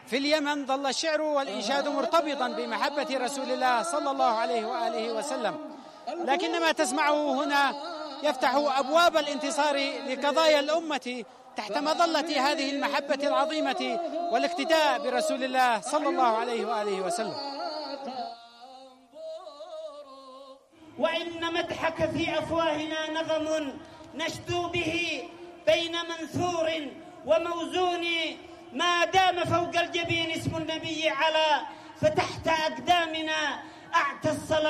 في اليمن ظل الشعر والإنشاد مرتبطا بمحبة رسول الله صلى الله عليه وآله وسلم، لكن ما تسمعه هنا يفتح أبواب الانتصار لقضايا الأمة تحت مظلة هذه المحبة العظيمة والاقتداء برسول الله صلى الله عليه وآله وسلم. وإن مدحك في أفواهنا نظم نشدو به بين منثور وموزون، ما دام فوق الجبين اسم النبي على فتحت أقدامنا أعتى الصلاة